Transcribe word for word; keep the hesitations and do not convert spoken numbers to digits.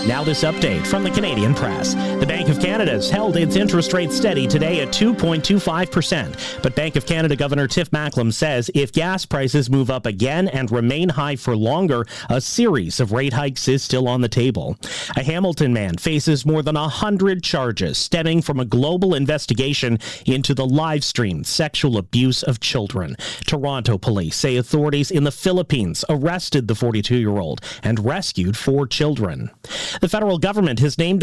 Now this update from the Canadian Press. The Bank of Canada has held its interest rate steady today at two point two five percent. But Bank of Canada Governor Tiff Macklem says if gas prices move up again and remain high for longer, a series of rate hikes is still on the table. A Hamilton man faces more than one hundred charges stemming from a global investigation into the live-streamed sexual abuse of children. Toronto police say authorities in the Philippines arrested the forty-two-year-old and rescued four children. The federal government has named